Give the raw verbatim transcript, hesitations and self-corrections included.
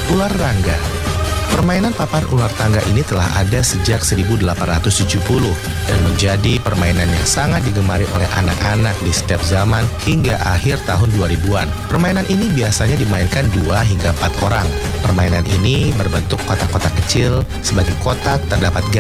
Ular Rangga. Permainan papan ular tangga ini telah ada sejak seribu delapan ratus tujuh puluh dan menjadi permainan yang sangat digemari oleh anak-anak di setiap zaman hingga akhir tahun dua ribuan. Permainan ini biasanya dimainkan dua hingga empat orang. Permainan ini berbentuk kotak-kotak kecil, sebagai kotak terdapat